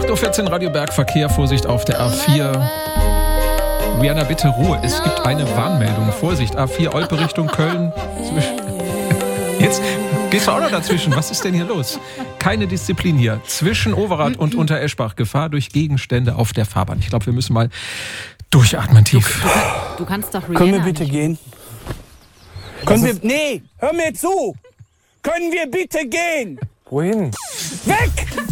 8.14 Uhr, Radio Bergverkehr, Vorsicht auf der A4. Rihanna, bitte Ruhe, es gibt eine Warnmeldung. Vorsicht, A4, Olpe Richtung Köln. Jetzt gehst du auch noch dazwischen, was ist denn hier los? Keine Disziplin hier. Zwischen Overath und Untereschbach, Gefahr durch Gegenstände auf der Fahrbahn. Ich glaube, wir müssen mal durchatmen tief. Du kannst doch Rihanna. Können wir bitte gehen? Nee, hör mir zu! Können wir bitte gehen? Wohin? Weg!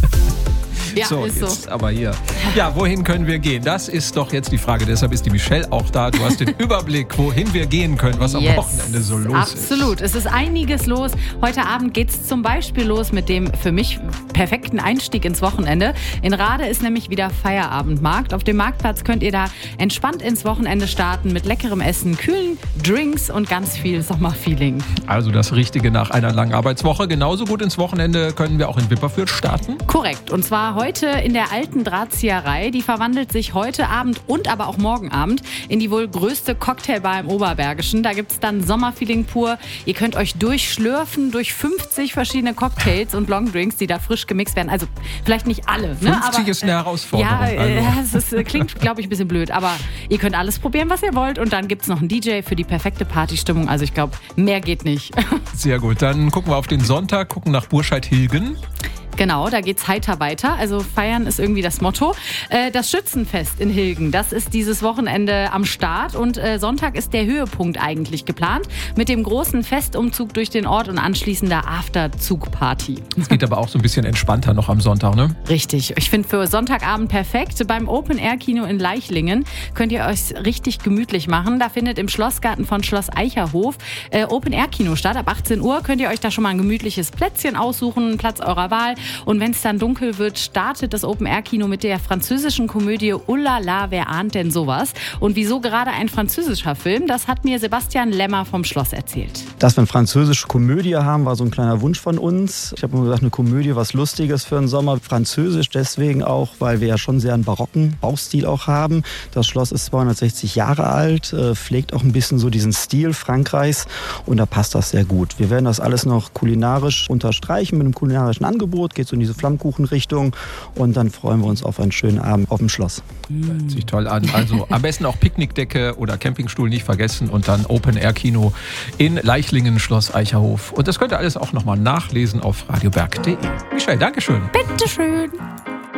Ja, So, ist jetzt so. aber hier. Ja, wohin können wir gehen? Das ist doch jetzt die Frage. Deshalb ist die Michelle auch da. Du hast den Überblick, wohin wir gehen können, was am Wochenende so los ist. Absolut. Es ist einiges los. Heute Abend geht es zum Beispiel los mit dem für mich perfekten Einstieg ins Wochenende. In Rade ist nämlich wieder Feierabendmarkt. Auf dem Marktplatz könnt ihr da entspannt ins Wochenende starten mit leckerem Essen, kühlen Drinks und ganz viel Sommerfeeling. Also das Richtige nach einer langen Arbeitswoche. Genauso gut ins Wochenende können wir auch in Wipperfürth starten. Korrekt. Und zwar heute in der alten Drahtzieherei. Die verwandelt sich heute Abend und aber auch morgen Abend in die wohl größte Cocktailbar im Oberbergischen. Da gibt es dann Sommerfeeling pur. Ihr könnt euch durchschlürfen durch 50 verschiedene Cocktails und Longdrinks, die da frisch gemixt werden. Also vielleicht nicht alle. 50 aber, ist eine Herausforderung. Ja, es klingt, glaube ich, ein bisschen blöd. Aber ihr könnt alles probieren, was ihr wollt. Und dann gibt es noch einen DJ für die perfekte Partystimmung. Also ich glaube, mehr geht nicht. Sehr gut. Dann gucken wir auf den Sonntag, gucken nach Burscheid-Hilgen. Genau, da geht's heiter weiter. Also feiern ist irgendwie das Motto. Das Schützenfest in Hilgen, das ist dieses Wochenende am Start. Und Sonntag ist der Höhepunkt eigentlich geplant. Mit dem großen Festumzug durch den Ort und anschließender Afterzugparty. Es geht aber auch so ein bisschen entspannter noch am Sonntag, ne? Richtig. Ich finde für Sonntagabend perfekt. Beim Open-Air-Kino in Leichlingen könnt ihr euch richtig gemütlich machen. Da findet im Schlossgarten von Schloss Eicherhof Open-Air-Kino statt. Ab 18 Uhr könnt ihr euch da schon mal ein gemütliches Plätzchen aussuchen, einen Platz eurer Wahl. Und wenn es dann dunkel wird, startet das Open-Air-Kino mit der französischen Komödie Oh la la, wer ahnt denn sowas? Und wieso gerade ein französischer Film? Das hat mir Sebastian Lemmer vom Schloss erzählt. Dass wir eine französische Komödie haben, war so ein kleiner Wunsch von uns. Ich habe immer gesagt, eine Komödie, was Lustiges für den Sommer. Französisch deswegen auch, weil wir ja schon sehr einen barocken Baustil auch haben. Das Schloss ist 260 Jahre alt, pflegt auch ein bisschen so diesen Stil Frankreichs und da passt das sehr gut. Wir werden das alles noch kulinarisch unterstreichen mit einem kulinarischen Angebot. Geht so in diese Flammkuchenrichtung und dann freuen wir uns auf einen schönen Abend auf dem Schloss. Hört sich toll an. Also am besten auch Picknickdecke oder Campingstuhl nicht vergessen und dann Open-Air-Kino in Leichlingen, Schloss Eicherhof. Und das könnt ihr alles auch nochmal nachlesen auf radioberg.de. Michelle, Dankeschön. Bitteschön.